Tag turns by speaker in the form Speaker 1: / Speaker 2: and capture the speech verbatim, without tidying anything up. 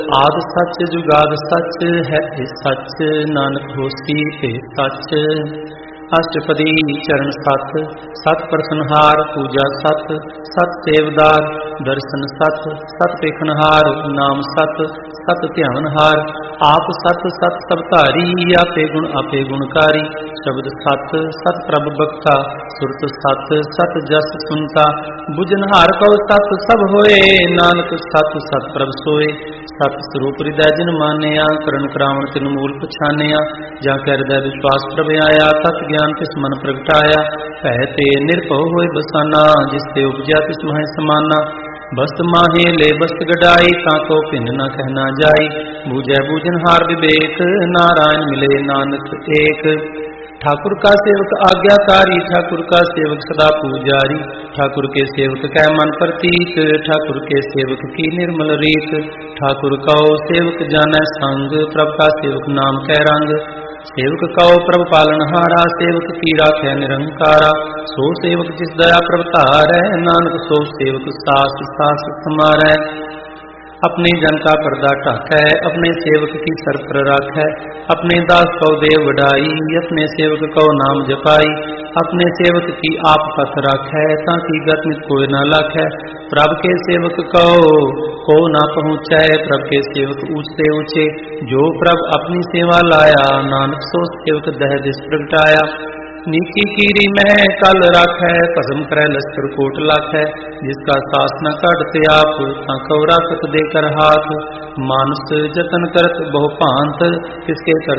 Speaker 1: आद सच जुगाद सच है सच, नानक होसी ते सच। अष्टपदी चरण सत, सत प्रसनहार पूजा सत, सत सेवदार दर्शन सत, सत पेखनहार नाम सत, सत ध्यानहार आप सत, सत सबधारी आपे गुण आपे गुणकारी। शब्द सत, सत प्रभ बख्ता सुरत सत, सत जस सुनता बुझनहार कहो सत सब होए, नानक सत सत प्रभ सोए। सत स्वरूप हृदय जिन मानिया, करण करावण तिन मूल पछानिया। जा कै हृदय विश्वास प्रभ आया, तत ज्ञान तिस मन प्रगटाया। भै ते निरभउ होए बसाना, जिस ते उपजया तिस माहि समाना। बस्त माहे ले बस्त गडाई, ताको भिन्न न कहना जाई। बूझै बूझनहार विवेक, नारायण मिले नानक एक। ठाकुर का सेवक आज्ञाकारी, ठाकुर का सेवक सदा पूजारी। ठाकुर के सेवक कै मन प्रतीक, ठाकुर के सेवक की निर्मल रीत। ठाकुर कहो सेवक जानै संग, प्रभ का सेवक नाम कै रंग। सेवक कहो प्रभ पालनहारा, सेवक की राखै निरंकारा। सो सेवक जिस दया प्रभ धारै, नानक सो सेवक सास सास समारै। अपने जन का पर्दा ढाकै, अपने सेवक की सर पर राखै। अपने दास कौ देव वडाई, अपने सेवक कौ नाम जपाई। अपने सेवक की आप पथ राखै, ताकि गत नित कोई न लाखै। प्रभ के सेवक कौ को ना पहुँचै, प्रभ के सेवक ऊंचते ऊंचे। जो प्रभ अपनी सेवा लाया, नानक सो सेवक दह दिस प्रगटाया। नीकी कीरी मह कल राखै, भस्म करै लश्कर कोट लाखै। जिसका सास न काटते आप, ताकौ राखत दे कर हाथ। मानस जतन करत बहु भांत, किसके कर